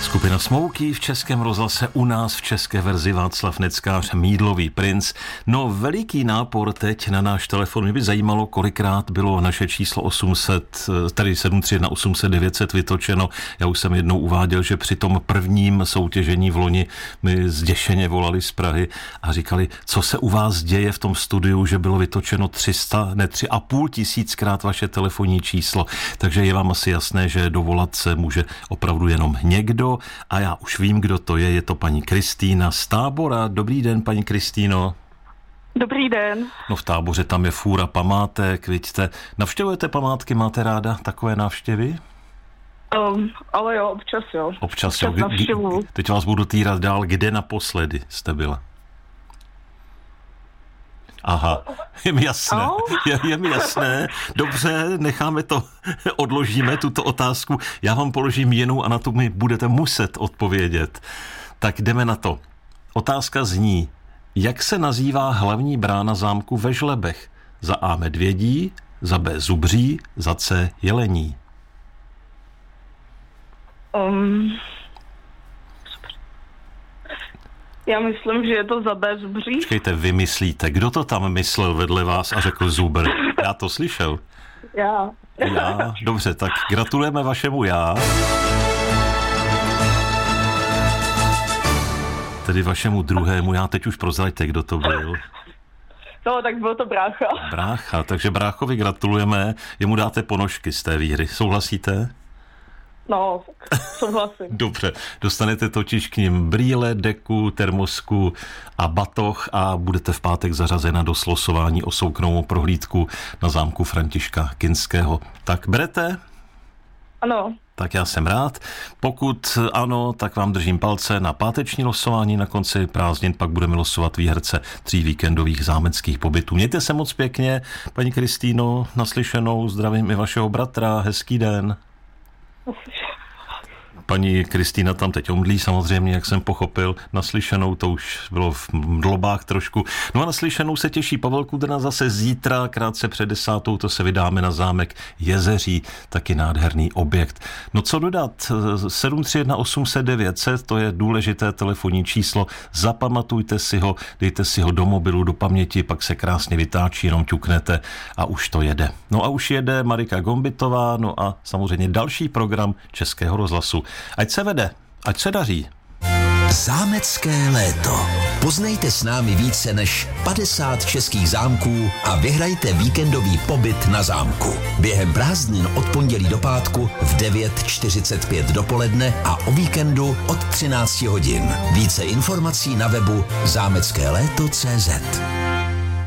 Skupina Smouky v Českém rozhlase, u nás v české verzi Václav Neckář, Mýdlový princ. No, veliký nápor teď na náš telefon. Mě by zajímalo, kolikrát bylo naše číslo 800, tedy 731 800 900 vytočeno. Já už jsem jednou uváděl, že při tom prvním soutěžení v loni mi zděšeně volali z Prahy a říkali, co se u vás děje v tom studiu, že bylo vytočeno 3,5 tisíckrát vaše telefonní číslo. Takže je vám asi jasné, že dovolat se může opravdu jenom někdo. A já už vím, kdo to je to paní Kristýna z Tábora. Dobrý den, paní Kristýno. Dobrý den. No, v Táboře tam je fůra památek, vidíte. Navštěvujete památky, máte ráda takové návštěvy? Ale jo, občas jo. Občas jo. Teď vás budu týrat dál. Kde naposledy jste byla? Aha, je mi jasné, je mi jasné. Dobře, necháme to, odložíme tuto otázku. Já vám položím jinou a na tu mi budete muset odpovědět. Tak jdeme na to. Otázka zní, jak se nazývá hlavní brána zámku ve Žlebech? Za A medvědí, za B zubří, za C jelení. Já myslím, že je to za B zubří. Počkejte, vy myslíte, kdo to tam myslel vedle vás a řekl zubr? Já to slyšel. Já. Dobře, tak gratulujeme vašemu já. Tedy vašemu druhému já. Teď už prozraďte, kdo to byl. No, tak byl to brácha. Brácha, takže bráchovi gratulujeme. Jemu dáte ponožky z té výhry. Souhlasíte? No, souhlasím. Dobře, dostanete totiž k nim brýle, deku, termosku a batoh a budete v pátek zařazena do slosování o soukromou prohlídku na zámku Františka Kinského. Tak berete? Ano. Tak já jsem rád. Pokud ano, tak vám držím palce na páteční losování. Na konci prázdnin pak budeme losovat výherce 3 víkendových zámeckých pobytů. Mějte se moc pěkně, paní Kristýno, naslyšenou. Zdravím i vašeho bratra. Hezký den. Paní Kristýna tam teď omdlí, samozřejmě, jak jsem pochopil. Naslyšenou, to už bylo v mdlobách trošku. No a naslyšenou se těší Pavel Kudrna zase zítra, krátce před 10. To se vydáme na zámek Jezeří, taky nádherný objekt. No co dodat? 731 800 900, to je důležité telefonní číslo. Zapamatujte si ho, dejte si ho do mobilu, do paměti, pak se krásně vytáčí, jenom ťuknete a už to jede. No a už jede Marika Gombitová, no a samozřejmě další program Českého rozhlasu. Ať se vede, ať se daří. Zámecké léto. Poznejte s námi více než 50 českých zámků a vyhrajte víkendový pobyt na zámku. Během prázdnin od pondělí do pátku v 9:45 dopoledne a o víkendu od 13 hodin. Více informací na webu zámeckéléto.cz.